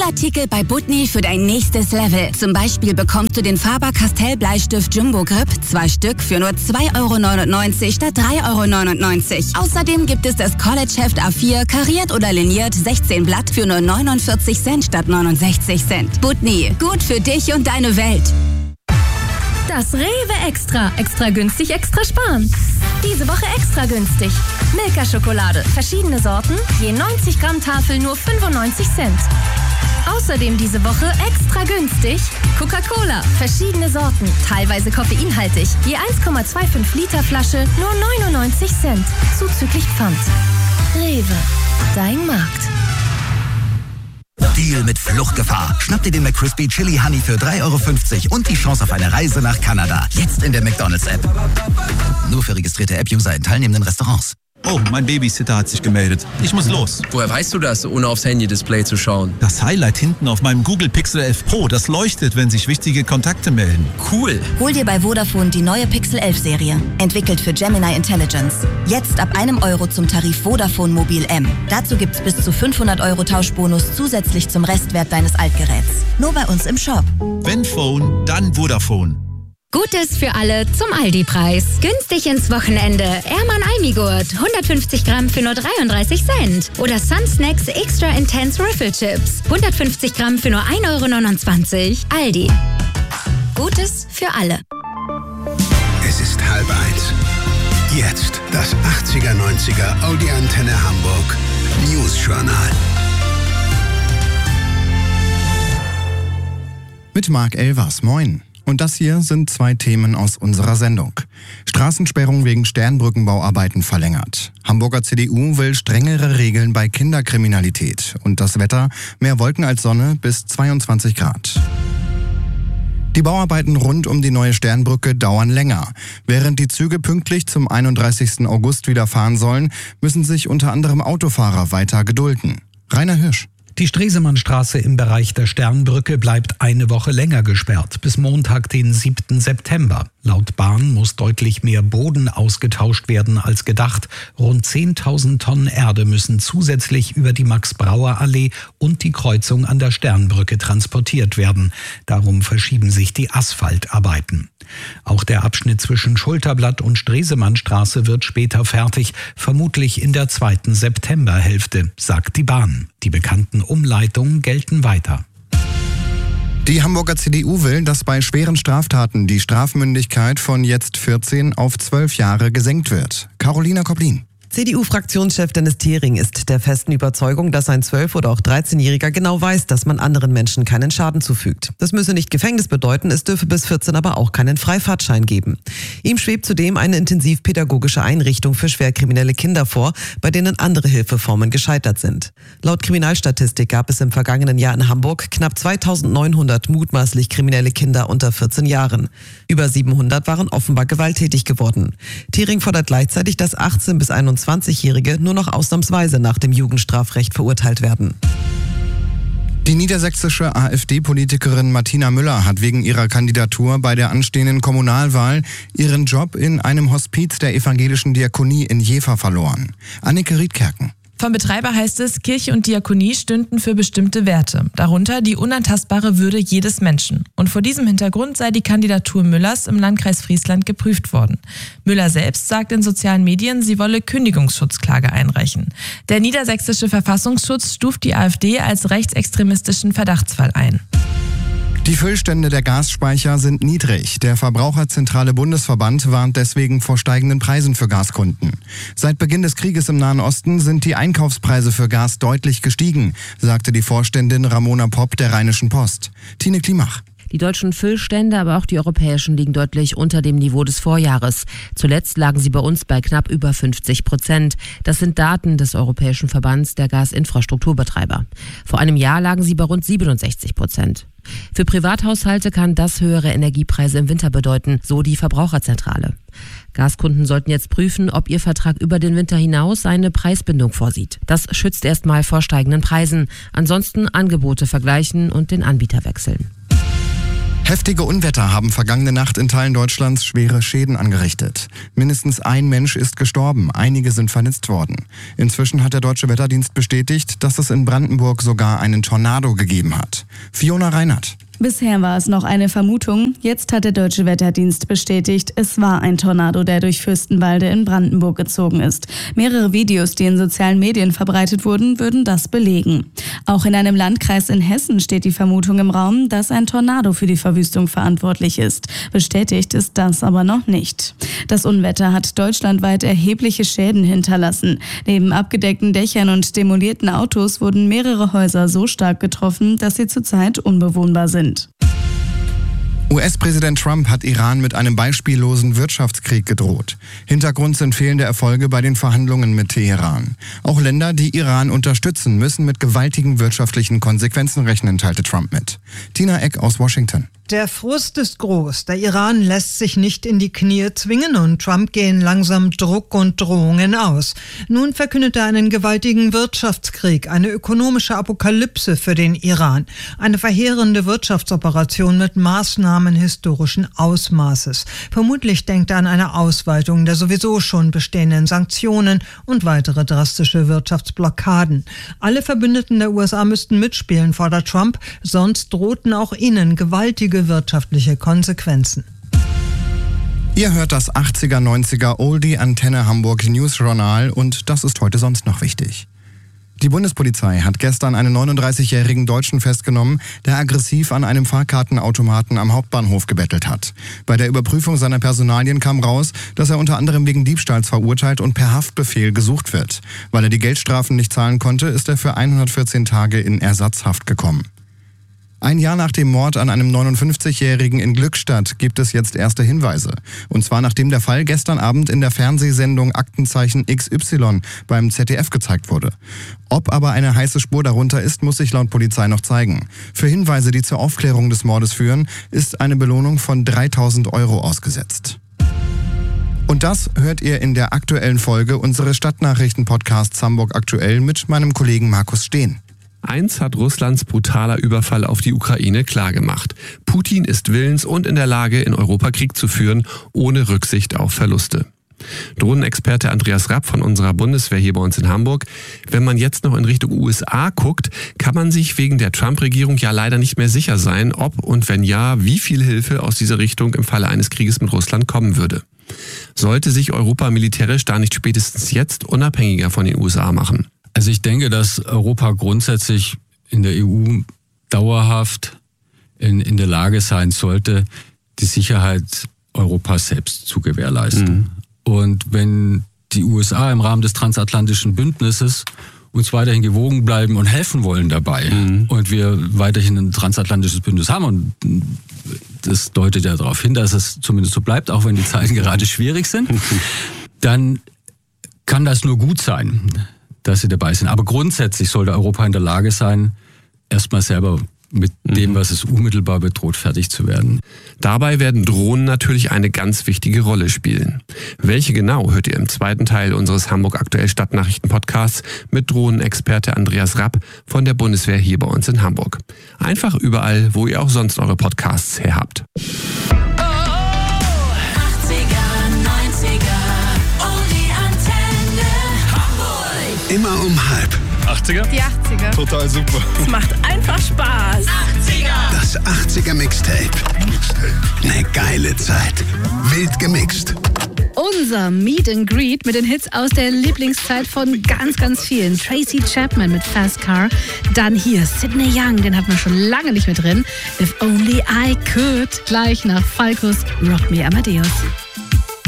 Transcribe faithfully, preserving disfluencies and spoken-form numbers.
Artikel bei Butni für dein nächstes Level. Zum Beispiel bekommst du den Faber-Castell Bleistift Jumbo Grip, zwei Stück für nur zwei Euro neunundneunzig statt drei Euro neunundneunzig. Außerdem gibt es das College-Heft A vier, kariert oder liniert, sechzehn Blatt für nur neunundvierzig Cent statt neunundsechzig Cent. Butni, gut für dich und deine Welt. Das Rewe Extra. Extra günstig, extra sparen. Diese Woche extra günstig. Milka-Schokolade. Verschiedene Sorten. Je neunzig Gramm Tafel nur fünfundneunzig Cent. Außerdem diese Woche extra günstig. Coca-Cola. Verschiedene Sorten. Teilweise koffeinhaltig. Je eins Komma fünfundzwanzig Liter Flasche nur neunundneunzig Cent. Zuzüglich Pfand. Rewe. Dein Markt. Deal mit Fluchtgefahr. Schnapp dir den McCrispy Chili Honey für drei Euro fünfzig und die Chance auf eine Reise nach Kanada. Jetzt in der McDonald's-App. Nur für registrierte App-User in teilnehmenden Restaurants. Oh, mein Babysitter hat sich gemeldet. Ich muss los. Woher weißt du das, ohne aufs Handy-Display zu schauen? Das Highlight hinten auf meinem Google Pixel elf Pro, das leuchtet, wenn sich wichtige Kontakte melden. Cool. Hol dir bei Vodafone die neue Pixel elf Serie. Entwickelt für Gemini Intelligence. Jetzt ab einem Euro zum Tarif Vodafone Mobil M. Dazu gibt's bis zu fünfhundert Euro Tauschbonus zusätzlich zum Restwert deines Altgeräts. Nur bei uns im Shop. Wenn Phone, dann Vodafone. Gutes für alle zum Aldi-Preis. Günstig ins Wochenende. Erman Almigurt. hundertfünfzig Gramm für nur dreiunddreißig Cent. Oder Sun Snacks Extra Intense Riffle Chips. hundertfünfzig Gramm für nur ein Euro neunundzwanzig. Aldi. Gutes für alle. Es ist halb eins. Jetzt das achtziger neunziger Audi Antenne Hamburg News Journal. Mit Marc Elvers. Moin. Und das hier sind zwei Themen aus unserer Sendung. Straßensperrung wegen Sternbrückenbauarbeiten verlängert. Hamburger C D U will strengere Regeln bei Kinderkriminalität. Und das Wetter, mehr Wolken als Sonne bis zweiundzwanzig Grad. Die Bauarbeiten rund um die neue Sternbrücke dauern länger. Während die Züge pünktlich zum einunddreißigsten August wieder fahren sollen, müssen sich unter anderem Autofahrer weiter gedulden. Rainer Hirsch. Die Stresemannstraße im Bereich der Sternbrücke bleibt eine Woche länger gesperrt, bis Montag, den siebten September. Laut Bahn muss deutlich mehr Boden ausgetauscht werden als gedacht. Rund zehntausend Tonnen Erde müssen zusätzlich über die Max-Brauer-Allee und die Kreuzung an der Sternbrücke transportiert werden. Darum verschieben sich die Asphaltarbeiten. Auch der Abschnitt zwischen Schulterblatt und Stresemannstraße wird später fertig, vermutlich in der zweiten Septemberhälfte, sagt die Bahn. Die bekannten Umleitungen gelten weiter. Die Hamburger C D U will, dass bei schweren Straftaten die Strafmündigkeit von jetzt vierzehn auf zwölf Jahre gesenkt wird. Carolina Koplin. C D U-Fraktionschef Dennis Thering ist der festen Überzeugung, dass ein zwölf- oder auch dreizehnjähriger genau weiß, dass man anderen Menschen keinen Schaden zufügt. Das müsse nicht Gefängnis bedeuten, es dürfe bis vierzehn aber auch keinen Freifahrtschein geben. Ihm schwebt zudem eine intensivpädagogische Einrichtung für schwerkriminelle Kinder vor, bei denen andere Hilfeformen gescheitert sind. Laut Kriminalstatistik gab es im vergangenen Jahr in Hamburg knapp zweitausendneunhundert mutmaßlich kriminelle Kinder unter vierzehn Jahren. Über siebenhundert waren offenbar gewalttätig geworden. Thering fordert gleichzeitig, dass achtzehn- bis einundzwanzigjährige nur noch ausnahmsweise nach dem Jugendstrafrecht verurteilt werden. Die niedersächsische AfD-Politikerin Martina Müller hat wegen ihrer Kandidatur bei der anstehenden Kommunalwahl ihren Job in einem Hospiz der evangelischen Diakonie in Jever verloren. Annike Riedkerken. Vom Betreiber heißt es, Kirche und Diakonie stünden für bestimmte Werte, darunter die unantastbare Würde jedes Menschen. Und vor diesem Hintergrund sei die Kandidatur Müllers im Landkreis Friesland geprüft worden. Müller selbst sagt in sozialen Medien, sie wolle Kündigungsschutzklage einreichen. Der niedersächsische Verfassungsschutz stuft die AfD als rechtsextremistischen Verdachtsfall ein. Die Füllstände der Gasspeicher sind niedrig. Der Verbraucherzentrale Bundesverband warnt deswegen vor steigenden Preisen für Gaskunden. Seit Beginn des Krieges im Nahen Osten sind die Einkaufspreise für Gas deutlich gestiegen, sagte die Vorständin Ramona Popp der Rheinischen Post. Tine Klimach. Die deutschen Füllstände, aber auch die europäischen liegen deutlich unter dem Niveau des Vorjahres. Zuletzt lagen sie bei uns bei knapp über fünfzig Prozent. Das sind Daten des Europäischen Verbands der Gasinfrastrukturbetreiber. Vor einem Jahr lagen sie bei rund siebenundsechzig Prozent. Für Privathaushalte kann das höhere Energiepreise im Winter bedeuten, so die Verbraucherzentrale. Gaskunden sollten jetzt prüfen, ob ihr Vertrag über den Winter hinaus eine Preisbindung vorsieht. Das schützt erstmal vor steigenden Preisen. Ansonsten Angebote vergleichen und den Anbieter wechseln. Heftige Unwetter haben vergangene Nacht in Teilen Deutschlands schwere Schäden angerichtet. Mindestens ein Mensch ist gestorben, einige sind verletzt worden. Inzwischen hat der Deutsche Wetterdienst bestätigt, dass es in Brandenburg sogar einen Tornado gegeben hat. Fiona Reinhardt. Bisher war es noch eine Vermutung. Jetzt hat der Deutsche Wetterdienst bestätigt, es war ein Tornado, der durch Fürstenwalde in Brandenburg gezogen ist. Mehrere Videos, die in sozialen Medien verbreitet wurden, würden das belegen. Auch in einem Landkreis in Hessen steht die Vermutung im Raum, dass ein Tornado für die Verwüstung verantwortlich ist. Bestätigt ist das aber noch nicht. Das Unwetter hat deutschlandweit erhebliche Schäden hinterlassen. Neben abgedeckten Dächern und demolierten Autos wurden mehrere Häuser so stark getroffen, dass sie zurzeit unbewohnbar sind. U S-Präsident Trump hat Iran mit einem beispiellosen Wirtschaftskrieg gedroht. Hintergrund sind fehlende Erfolge bei den Verhandlungen mit Teheran. Auch Länder, die Iran unterstützen, müssen mit gewaltigen wirtschaftlichen Konsequenzen rechnen, teilte Trump mit. Tina Eck aus Washington. Der Frust ist groß. Der Iran lässt sich nicht in die Knie zwingen und Trump gehen langsam Druck und Drohungen aus. Nun verkündet er einen gewaltigen Wirtschaftskrieg, eine ökonomische Apokalypse für den Iran. Eine verheerende Wirtschaftsoperation mit Maßnahmen historischen Ausmaßes. Vermutlich denkt er an eine Ausweitung der sowieso schon bestehenden Sanktionen und weitere drastische Wirtschaftsblockaden. Alle Verbündeten der U S A müssten mitspielen, fordert Trump, sonst drohten auch ihnen gewaltige wirtschaftliche Konsequenzen. Ihr hört das achtziger neunziger Oldie Antenne Hamburg News Journal und das ist heute sonst noch wichtig. Die Bundespolizei hat gestern einen neununddreißigjährigen Deutschen festgenommen, der aggressiv an einem Fahrkartenautomaten am Hauptbahnhof gebettelt hat. Bei der Überprüfung seiner Personalien kam raus, dass er unter anderem wegen Diebstahls verurteilt und per Haftbefehl gesucht wird. Weil er die Geldstrafen nicht zahlen konnte, ist er für hundertvierzehn Tage in Ersatzhaft gekommen. Ein Jahr nach dem Mord an einem neunundfünfzigjährigen in Glückstadt gibt es jetzt erste Hinweise. Und zwar nachdem der Fall gestern Abend in der Fernsehsendung Aktenzeichen X Y beim Z D F gezeigt wurde. Ob aber eine heiße Spur darunter ist, muss sich laut Polizei noch zeigen. Für Hinweise, die zur Aufklärung des Mordes führen, ist eine Belohnung von dreitausend Euro ausgesetzt. Und das hört ihr in der aktuellen Folge unseres Stadtnachrichten-Podcasts Hamburg aktuell mit meinem Kollegen Markus Steen. Eins hat Russlands brutaler Überfall auf die Ukraine klargemacht. Putin ist willens und in der Lage, in Europa Krieg zu führen, ohne Rücksicht auf Verluste. Drohnenexperte Andreas Rapp von unserer Bundeswehr hier bei uns in Hamburg. Wenn man jetzt noch in Richtung U S A guckt, kann man sich wegen der Trump-Regierung ja leider nicht mehr sicher sein, ob und wenn ja, wie viel Hilfe aus dieser Richtung im Falle eines Krieges mit Russland kommen würde. Sollte sich Europa militärisch da nicht spätestens jetzt unabhängiger von den U S A machen? Also ich denke, dass Europa grundsätzlich in der E U dauerhaft in, in der Lage sein sollte, die Sicherheit Europas selbst zu gewährleisten. Mhm. Und wenn die U S A im Rahmen des transatlantischen Bündnisses uns weiterhin gewogen bleiben und helfen wollen dabei mhm. und wir weiterhin ein transatlantisches Bündnis haben und das deutet ja darauf hin, dass es zumindest so bleibt, auch wenn die Zeiten gerade schwierig sind, dann kann das nur gut sein, dass sie dabei sind. Aber grundsätzlich sollte Europa in der Lage sein, erstmal selber mit dem, was es unmittelbar bedroht, fertig zu werden. Dabei werden Drohnen natürlich eine ganz wichtige Rolle spielen. Welche genau, hört ihr im zweiten Teil unseres Hamburg aktuell Stadtnachrichten-Podcasts mit Drohnenexperte Andreas Rapp von der Bundeswehr hier bei uns in Hamburg. Einfach überall, wo ihr auch sonst eure Podcasts her habt. Immer um halb. achtziger? Die achtziger. Total super. Es macht einfach Spaß. achtziger. Das achtziger Mixtape. Eine geile Zeit. Wild gemixt. Unser Meet and Greet mit den Hits aus der Lieblingszeit von ganz, ganz vielen. Tracy Chapman mit Fast Car. Dann hier Sidney Young, den hatten wir schon lange nicht mehr drin. If Only I Could. Gleich nach Falcos Rock Me Amadeus.